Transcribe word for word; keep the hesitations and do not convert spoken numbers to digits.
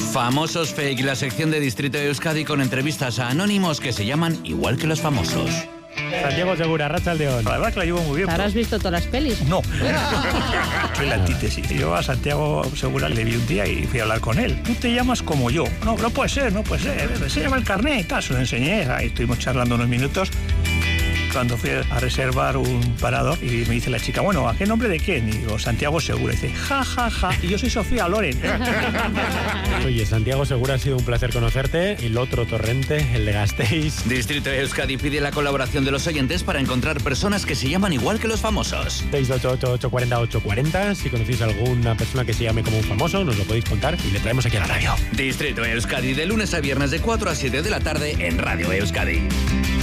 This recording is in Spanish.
Famosos Fake, la sección de Distrito de Euskadi con entrevistas a anónimos que se llaman igual que los famosos. Santiago Segura, Arratsaldeon. La verdad que la llevo muy bien. ¿Ahora has visto todas las pelis? No. Soy la antítesis. Yo a Santiago Segura le vi un día y fui a hablar con él. Tú te llamas como yo. No, no puede ser, no puede ser. Se llama el carnet, tal, se lo enseñé. Ahí estuvimos charlando unos minutos. Cuando fui a reservar un parador y me dice la chica, bueno, ¿a qué nombre de quién? Y digo, Santiago Segura. Y dice, ja, ja, ja. Y yo soy Sofía Loren. Oye, Santiago Segura, ha sido un placer conocerte. Y el otro torrente, el de Gasteiz. Distrito de Euskadi pide la colaboración de los oyentes para encontrar personas que se llaman igual que los famosos. seis ocho ocho, ocho cuatro cero, ocho cuatro cero. Si conocéis a alguna persona que se llame como un famoso, nos lo podéis contar y le traemos aquí a la radio. Distrito Euskadi, de lunes a viernes de cuatro a siete de la tarde en Radio Euskadi.